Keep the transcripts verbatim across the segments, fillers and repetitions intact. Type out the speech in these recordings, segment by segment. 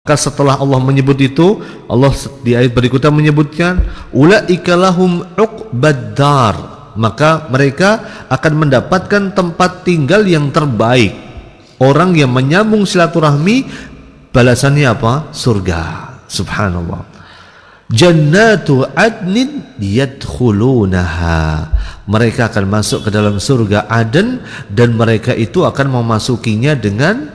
Maka setelah Allah menyebut itu, Allah di ayat berikutnya menyebutkan ulaika lahum uqbad dar, maka mereka akan mendapatkan tempat tinggal yang terbaik. Orang yang menyambung silaturahmi balasannya apa? Surga. Subhanallah. Jannatu adnin yadkhulunaha, mereka akan masuk ke dalam surga Aden dan mereka itu akan memasukinya dengan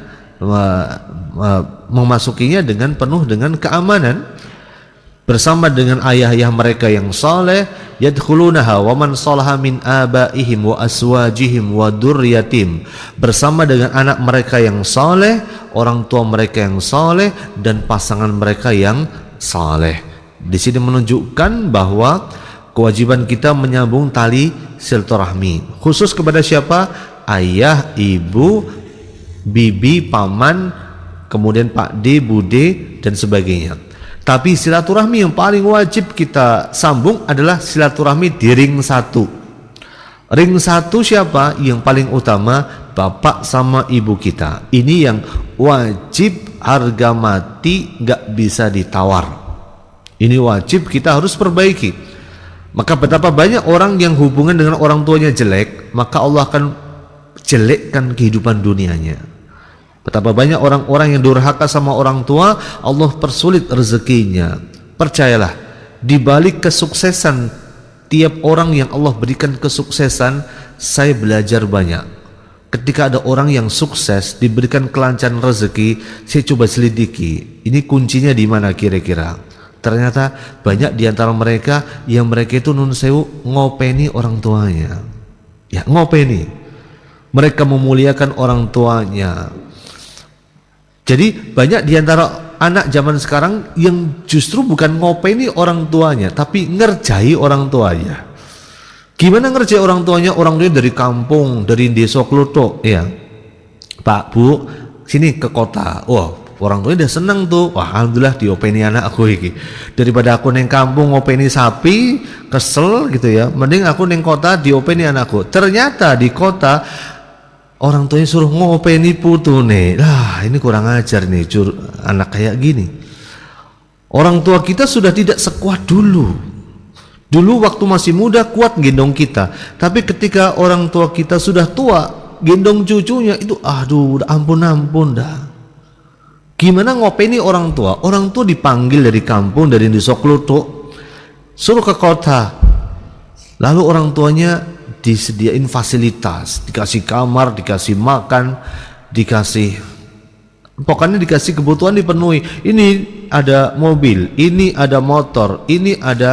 memasukinya dengan penuh dengan keamanan bersama dengan ayah-ayah mereka yang saleh. Yadkhulunaha wa man salaha min abaihim wa aswajihim wa dzurriyyatim, bersama dengan anak mereka yang saleh, orang tua mereka yang saleh dan pasangan mereka yang saleh. Di sini menunjukkan bahwa kewajiban kita menyambung tali silaturahmi khusus kepada siapa? Ayah, ibu, bibi, paman, kemudian Pak D, Bude dan sebagainya. Tapi silaturahmi yang paling wajib kita sambung adalah silaturahmi di ring satu. Ring satu siapa? Yang paling utama bapak sama ibu kita. Ini yang wajib harga mati, nggak bisa ditawar. Ini wajib kita harus perbaiki. Maka betapa banyak orang yang hubungan dengan orang tuanya jelek, maka Allah akan jelekkan kehidupan dunianya. Betapa banyak orang-orang yang durhaka sama orang tua, Allah persulit rezekinya. Percayalah, di balik kesuksesan tiap orang yang Allah berikan kesuksesan, saya belajar banyak. Ketika ada orang yang sukses diberikan kelancaran rezeki, saya coba selidiki, ini kuncinya di mana kira-kira? Ternyata banyak di antara mereka yang mereka itu nun sewu ngopeni orang tuanya. Ya, ngopeni. Mereka memuliakan orang tuanya. Jadi banyak di antara anak zaman sekarang yang justru bukan ngopeni orang tuanya, tapi ngerjai orang tuanya. Gimana ngerjai orang tuanya? Orang tuanya dari kampung, dari desa Kluthuk, ya. Pak, Bu, sini ke kota. Wah, orang tuanya udah seneng tuh. Wah, alhamdulillah diopeni anak aku iki. Daripada aku neng kampung ngopeni sapi, kesel gitu ya. Mending aku neng kota diopeni anakku. Ternyata di kota orang tuanya suruh ngopeni putune. Lah, ini kurang ajar nih cur, anak kayak gini. Orang tua kita sudah tidak sekuat dulu. Dulu waktu masih muda kuat gendong kita, tapi ketika orang tua kita sudah tua, gendong cucunya itu aduh, ampun-ampun dah. Gimana ngopeni orang tua? Orang tua dipanggil dari kampung, dari desa Kluthuk, suruh ke kota. Lalu orang tuanya disediain fasilitas, dikasih kamar, dikasih makan, dikasih, pokoknya dikasih kebutuhan dipenuhi. Ini ada mobil, ini ada motor, ini ada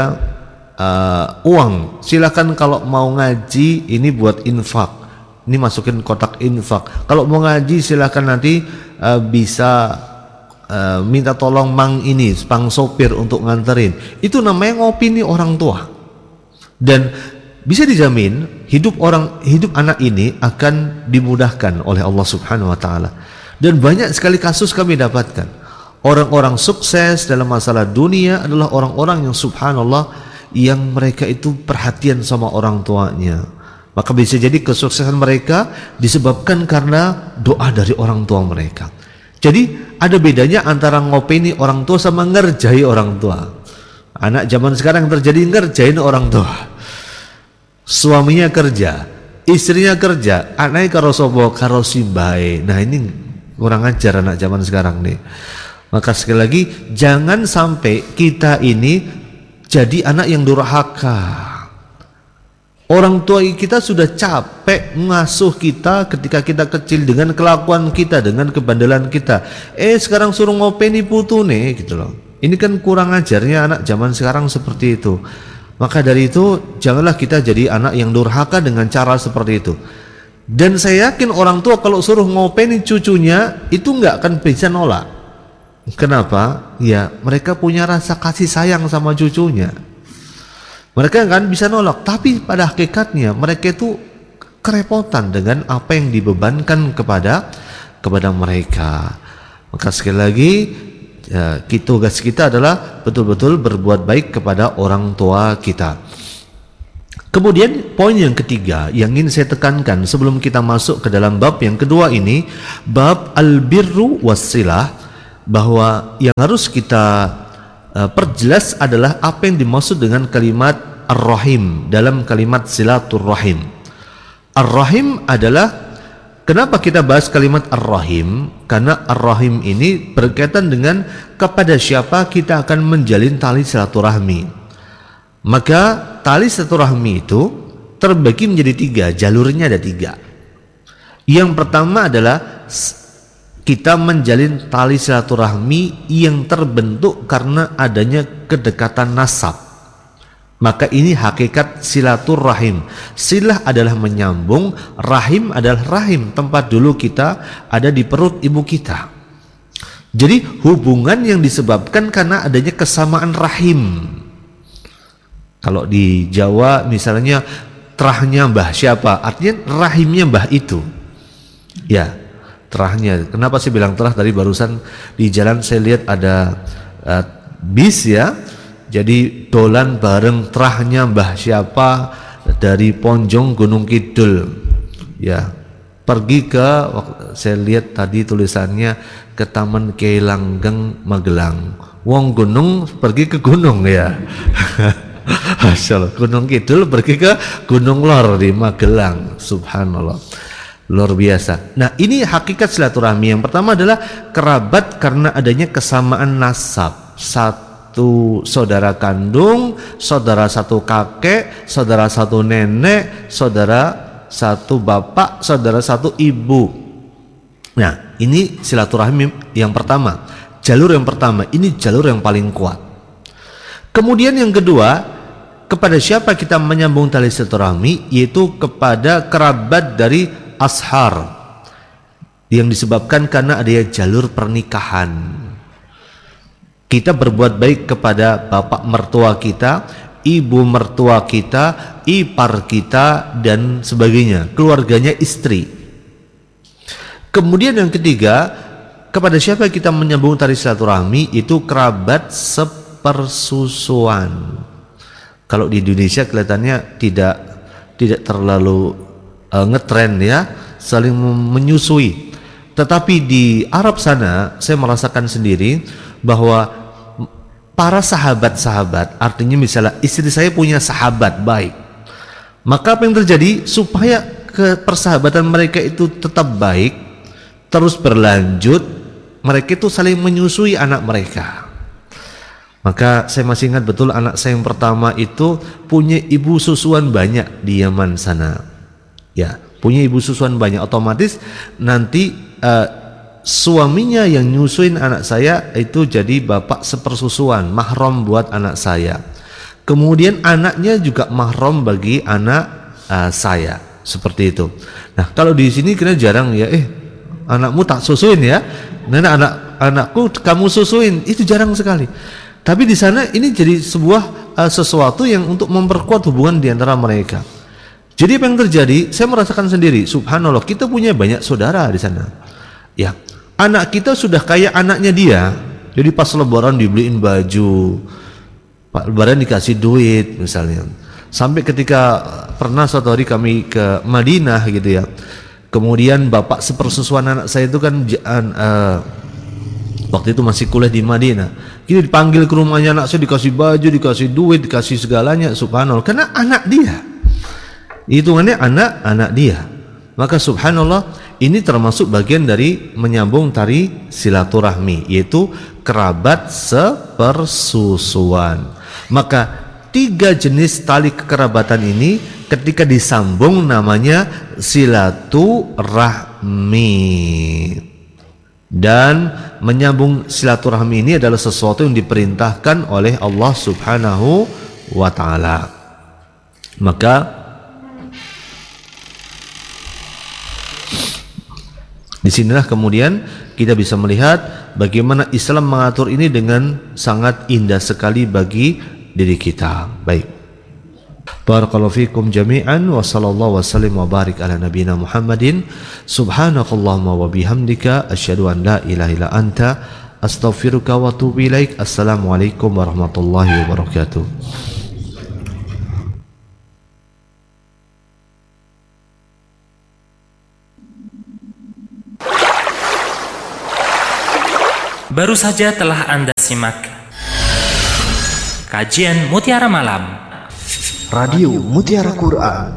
uh, uang. Silakan kalau mau ngaji ini buat infak, ini masukin kotak infak. Kalau mau ngaji silakan nanti uh, bisa uh, minta tolong mang ini, pang sopir untuk nganterin. Itu namanya ngopini orang tua. Dan bisa dijamin hidup orang hidup anak ini akan dimudahkan oleh Allah Subhanahu wa taala. Dan banyak sekali kasus kami dapatkan. Orang-orang sukses dalam masalah dunia adalah orang-orang yang subhanallah yang mereka itu perhatian sama orang tuanya. Maka bisa jadi kesuksesan mereka disebabkan karena doa dari orang tua mereka. Jadi ada bedanya antara ngopeni orang tua sama ngerjai orang tua. Anak zaman sekarang terjadi ngerjain orang tua. Suaminya kerja, istrinya kerja, anaknya karo sobo karo simbae. Nah, ini kurang ajar anak zaman sekarang nih. Maka sekali lagi jangan sampai kita ini jadi anak yang durhaka. Orang tua kita sudah capek ngasuh kita ketika kita kecil dengan kelakuan kita, dengan kebandelan kita. Eh sekarang suruh ngopeni putune gitu loh. Ini kan kurang ajarnya anak zaman sekarang seperti itu. Maka dari itu janganlah kita jadi anak yang durhaka dengan cara seperti itu. Dan saya yakin orang tua kalau suruh ngopeni cucunya itu nggak akan bisa nolak. Kenapa? Ya mereka punya rasa kasih sayang sama cucunya. Mereka kan bisa nolak, tapi pada hakikatnya mereka itu kerepotan dengan apa yang dibebankan kepada kepada mereka. Maka sekali lagi ya, tugas kita adalah betul-betul berbuat baik kepada orang tua kita. Kemudian poin yang ketiga yang ingin saya tekankan sebelum kita masuk ke dalam bab yang kedua ini, bab al-birru wassilah, bahwa yang harus kita uh, perjelas adalah apa yang dimaksud dengan kalimat ar-rahim dalam kalimat silaturrahim. Ar-rahim adalah, kenapa kita bahas kalimat ar-rahim? Karena ar-rahim ini berkaitan dengan kepada siapa kita akan menjalin tali silaturahmi. Maka tali silaturahmi itu terbagi menjadi tiga, jalurnya ada tiga. Yang pertama adalah kita menjalin tali silaturahmi yang terbentuk karena adanya kedekatan nasab. Maka ini hakikat silaturahim. Silah adalah menyambung, rahim adalah rahim, tempat dulu kita ada di perut ibu kita. Jadi hubungan yang disebabkan karena adanya kesamaan rahim. Kalau di Jawa misalnya terahnya mbah siapa, artinya rahimnya mbah itu. Ya, terahnya. Kenapa saya bilang terah? Tadi barusan di jalan saya lihat ada uh, bis ya. Jadi dolan bareng terahnya mbah siapa dari Ponjong Gunung Kidul. Ya, pergi ke, saya lihat tadi tulisannya ke Taman Kiai Langgeng Magelang. Wong gunung pergi ke gunung ya. Masya Allah, Gunung Kidul pergi ke Gunung Lor di Magelang. Subhanallah, luar biasa. Nah, ini hakikat silaturahmi. Yang pertama adalah kerabat karena adanya kesamaan nasab. Satu saudara kandung, saudara satu kakek, saudara satu nenek, saudara satu bapak, saudara satu ibu. Nah, ini silaturahmi yang pertama, jalur yang pertama. Ini jalur yang paling kuat. Kemudian yang kedua, kepada siapa kita menyambung tali silaturahmi, yaitu kepada kerabat dari ashar, yang disebabkan karena adanya jalur pernikahan. Kita berbuat baik kepada bapak mertua kita, ibu mertua kita, ipar kita, dan sebagainya, keluarganya istri. Kemudian yang ketiga, kepada siapa kita menyambung tali silaturahmi, itu kerabat sepersusuan. Kalau di Indonesia kelihatannya tidak tidak terlalu uh, ngetren ya, saling menyusui. Tetapi di Arab sana saya merasakan sendiri bahwa para sahabat-sahabat, artinya misalnya istri saya punya sahabat baik, maka apa yang terjadi supaya ke persahabatan mereka itu tetap baik, terus berlanjut, mereka itu saling menyusui anak mereka. Maka saya masih ingat betul anak saya yang pertama itu punya ibu susuan banyak di Yaman sana. Ya, punya ibu susuan banyak, otomatis nanti uh, suaminya yang nyusuin anak saya itu jadi bapak sepersusuan, mahram buat anak saya. Kemudian anaknya juga mahram bagi anak uh, saya, seperti itu. Nah, kalau di sini kira jarang ya, eh anakmu tak susuin ya, nah anak anakku kamu susuin, itu jarang sekali. Tapi di sana ini jadi sebuah uh, sesuatu yang untuk memperkuat hubungan di antara mereka. Jadi apa yang terjadi? Saya merasakan sendiri, subhanallah, kita punya banyak saudara di sana. Ya, anak kita sudah kayak anaknya dia. Jadi pas lebaran dibeliin baju, Pak lebaran dikasih duit misalnya. Sampai ketika pernah suatu hari kami ke Madinah gitu ya. Kemudian bapak sepersusuan anak saya itu kan uh, waktu itu masih kuliah di Madinah. Kita dipanggil ke rumahnya, anak saya dikasih baju, dikasih duit, dikasih segalanya, subhanallah. Karena anak dia, hitungannya anak-anak dia. Maka subhanallah, ini termasuk bagian dari menyambung tali silaturahmi, yaitu kerabat sepersusuan. Maka tiga jenis tali kekerabatan ini ketika disambung namanya silaturahmi. Dan menyambung silaturahmi ini adalah sesuatu yang diperintahkan oleh Allah Subhanahu wa ta'ala. Maka disinilah kemudian kita bisa melihat bagaimana Islam mengatur ini dengan sangat indah sekali bagi diri kita. Baik. Barakallahu fikum jami'an wa sallallahu wa sallim wa barik ala nabiyina Muhammadin. Subhanakallahumma wa bihamdika asyhadu an la ilaha illa anta astaghfiruka wa atubu ilaik. Assalamualaikum warahmatullahi wabarakatuh. Baru saja telah Anda simak kajian Mutiara Malam Radio Mutiara Quran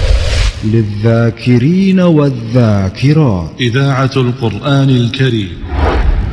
للذاكرين والذاكرات إذاعة القرآن الكريم